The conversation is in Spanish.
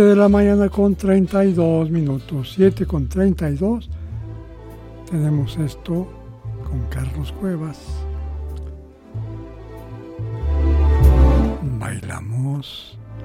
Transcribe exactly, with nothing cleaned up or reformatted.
De la mañana con treinta y dos minutos, siete con treinta y dos. Tenemos esto con Carlos Cuevas. Bailamos